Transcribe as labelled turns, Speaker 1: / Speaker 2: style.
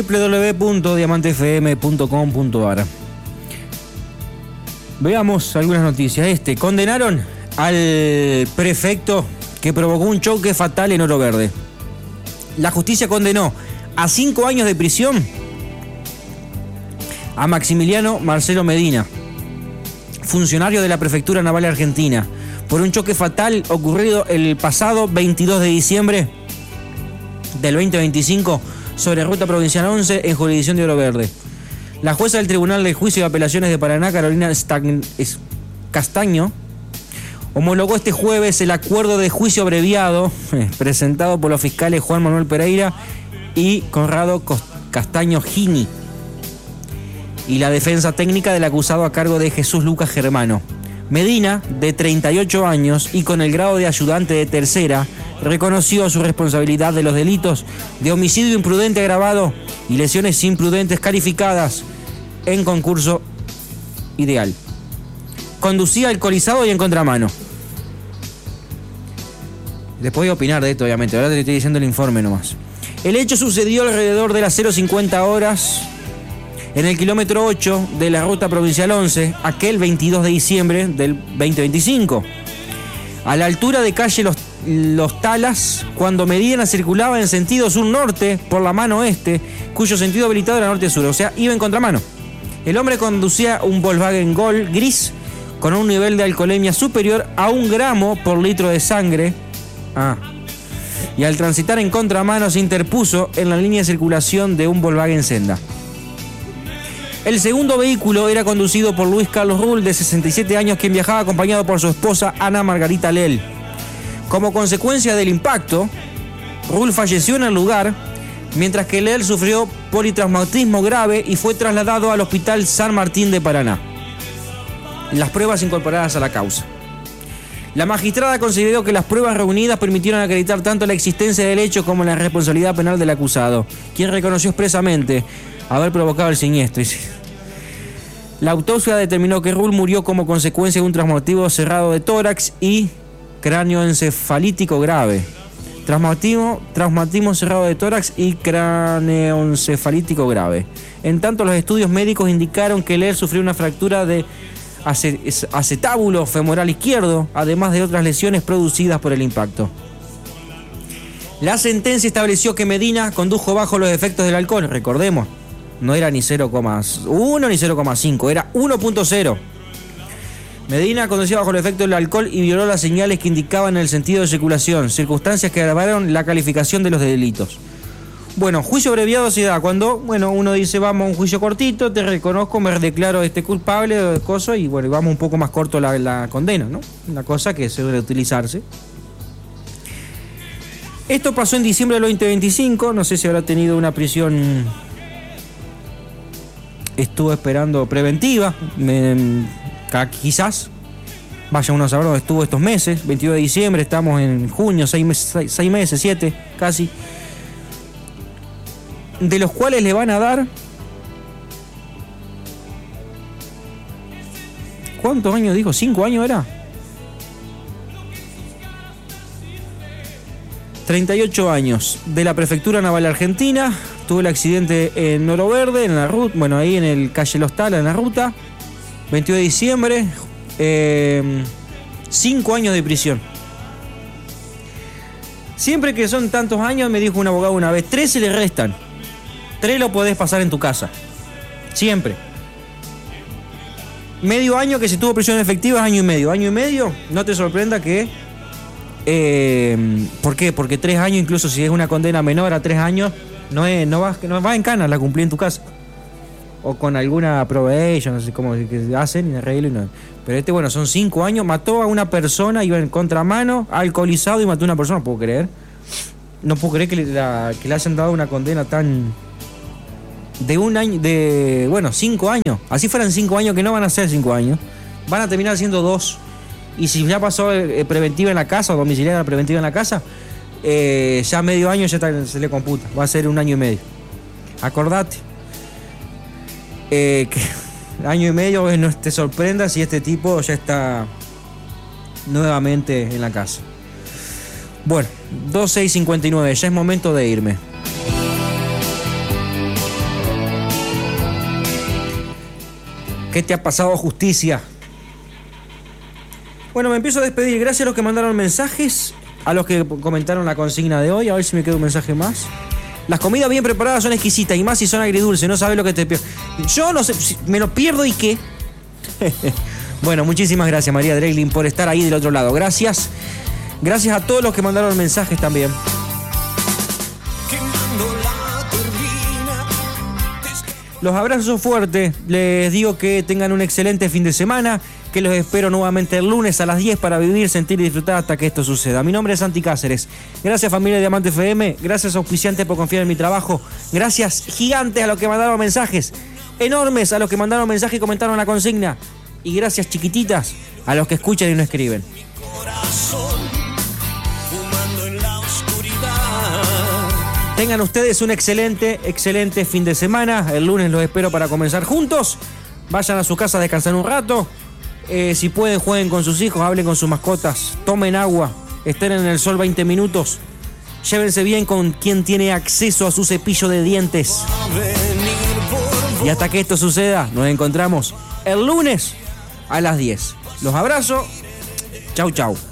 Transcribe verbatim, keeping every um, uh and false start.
Speaker 1: doble u doble u doble u punto diamante f m punto com punto a r. Veamos algunas noticias. Este, condenaron al prefecto que provocó un choque fatal en Oro Verde. La justicia condenó a cinco años de prisión a Maximiliano Marcelo Medina, funcionario de la Prefectura Naval Argentina, por un choque fatal ocurrido el pasado veintidós de diciembre del veinte veinticinco sobre Ruta Provincial once en jurisdicción de Oro Verde. La jueza del Tribunal de Juicio de Apelaciones de Paraná, Carolina Stagn- Castaño, homologó este jueves el acuerdo de juicio abreviado eh, presentado por los fiscales Juan Manuel Pereira y Conrado Castaño Gini y la defensa técnica del acusado a cargo de Jesús Lucas Germano. Medina, de treinta y ocho años y con el grado de ayudante de tercera, reconoció su responsabilidad de los delitos de homicidio imprudente agravado y lesiones imprudentes calificadas en concurso ideal. Conducía alcoholizado y en contramano. Les podía opinar de esto, obviamente. Ahora te estoy diciendo el informe nomás. El hecho sucedió alrededor de las cero cincuenta horas en el kilómetro ocho de la Ruta Provincial once, aquel veintidós de diciembre del veinte veinticinco. A la altura de calle Los, Los Talas, cuando Medina circulaba en sentido sur-norte por la mano oeste, cuyo sentido habilitado era norte-sur, o sea, iba en contramano. El hombre conducía un Volkswagen Gol gris con un nivel de alcoholemia superior a un gramo por litro de sangre. Ah. Y al transitar en contramano se interpuso en la línea de circulación de un Volkswagen Senda. El segundo vehículo era conducido por Luis Carlos Rull, de sesenta y siete años, quien viajaba acompañado por su esposa Ana Margarita Lel. Como consecuencia del impacto, Rull falleció en el lugar, mientras que Lel sufrió politraumatismo grave y fue trasladado al Hospital San Martín de Paraná. Las pruebas incorporadas a la causa. La magistrada consideró que las pruebas reunidas permitieron acreditar tanto la existencia del hecho como la responsabilidad penal del acusado, quien reconoció expresamente haber provocado el siniestro. La autopsia determinó que Rull murió como consecuencia de un traumatismo cerrado de tórax y cráneoencefalítico grave. Traumatismo, traumatismo cerrado de tórax y cráneoencefalítico grave. En tanto, los estudios médicos indicaron que Lel sufrió una fractura de acetábulo femoral izquierdo, además de otras lesiones producidas por el impacto. La sentencia estableció que Medina condujo bajo los efectos del alcohol. Recordemos, no era ni cero coma uno ni cero coma cinco, era uno punto cero. Medina conducía bajo el efecto del alcohol y violó las señales que indicaban el sentido de circulación, circunstancias que agravaron la calificación de los delitos. Bueno, juicio abreviado se da cuando, bueno, uno dice, vamos a un juicio cortito, te reconozco, me declaro este culpable de cosas y bueno, vamos un poco más corto la, la condena, ¿no? Una cosa que suele utilizarse. Esto pasó en diciembre del veinte veinticinco, no sé si habrá tenido una prisión, estuvo esperando preventiva, me, quizás, vaya uno a saber dónde estuvo estos meses, veintidós de diciembre, estamos en junio, seis meses, seis, seis meses, siete, casi, de los cuales le van a dar, ¿cuántos años dijo? ¿Cinco años era? treinta y ocho años de la Prefectura Naval Argentina. Tuvo el accidente en Oro Verde, en la ruta, bueno, ahí en el calle Los Talas, en la ruta, veintidós de diciembre, eh, cinco años de prisión. Siempre que son tantos años, me dijo un abogado una vez, tres se le restan, tres lo podés pasar en tu casa, siempre. Medio año que se tuvo prisión efectiva es año y medio, año y medio, no te sorprenda que Eh, ¿por qué? Porque tres años, incluso si es una condena menor a tres años, no es, no vas, no vas en cana, la cumplí en tu casa. O con alguna probation, no sé cómo que hacen, y arreglo y no. Pero este, bueno, son cinco años, mató a una persona, iba en contramano, alcoholizado y mató a una persona, no puedo creer. No puedo creer que le, la, que le hayan dado una condena tan... De un año, de, bueno, cinco años. Así fueran cinco años, que no van a ser cinco años. Van a terminar siendo dos. Y si ya pasó eh, preventiva en la casa o domiciliaria preventiva en la casa, eh, ya medio año ya está, se le computa. Va a ser un año y medio. Acordate. Eh, que año y medio, eh, no te sorprenda si este tipo ya está nuevamente en la casa. Bueno, doce y cincuenta y nueve, ya es momento de irme. ¿Qué te ha pasado, justicia? Bueno, me empiezo a despedir. Gracias a los que mandaron mensajes, a los que comentaron la consigna de hoy. A ver si me queda un mensaje más. Las comidas bien preparadas son exquisitas, y más si son agridulces. No sabes lo que te pierdo. Yo no sé, me lo pierdo y qué. Bueno, muchísimas gracias, María Dreglin, por estar ahí del otro lado. Gracias. Gracias a todos los que mandaron mensajes también. Los abrazo fuerte. Les digo que tengan un excelente fin de semana, que los espero nuevamente el lunes a las diez para vivir, sentir y disfrutar hasta que esto suceda. Mi nombre es Santi Cáceres. Gracias, familia de Diamante F M. Gracias, auspiciantes, por confiar en mi trabajo. Gracias, gigantes, a los que mandaron mensajes. Enormes a los que mandaron mensajes y comentaron la consigna. Y gracias, chiquititas, a los que escuchan y no escriben. Tengan ustedes un excelente, excelente fin de semana. El lunes los espero para comenzar juntos. Vayan a su casa a descansar un rato. Eh, si pueden, jueguen con sus hijos, hablen con sus mascotas, tomen agua, estén en el sol veinte minutos. Llévense bien con quien tiene acceso a su cepillo de dientes. Y hasta que esto suceda, nos encontramos el lunes a las diez. Los abrazo. Chau, chau.